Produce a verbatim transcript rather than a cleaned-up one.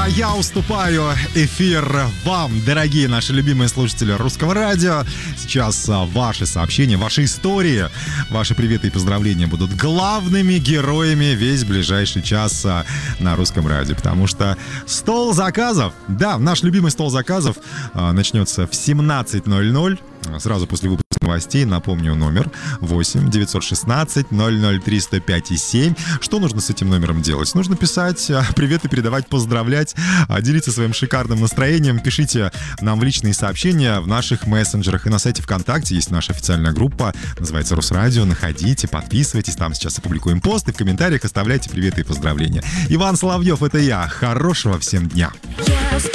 а я уступаю эфир вам, дорогие наши любимые слушатели Русского радио. Сейчас ваши сообщения, ваши истории, ваши приветы и поздравления будут главными героями весь ближайший час на Русском радио. Потому что стол заказов, да, наш любимый стол заказов начнется в семнадцать ноль ноль. Сразу после выпуска новостей. Напомню, номер восемь девятьсот шестнадцать ноль ноль три сто пять и семь. Что нужно с этим номером делать? Нужно писать приветы, передавать, поздравлять, делиться своим шикарным настроением. Пишите нам в личные сообщения в наших мессенджерах и на сайте ВКонтакте есть наша официальная группа, называется Русрадио. Находите, подписывайтесь, там сейчас опубликуем пост и в комментариях оставляйте приветы и поздравления. Иван Соловьев, это я. Хорошего всем дня. Yes.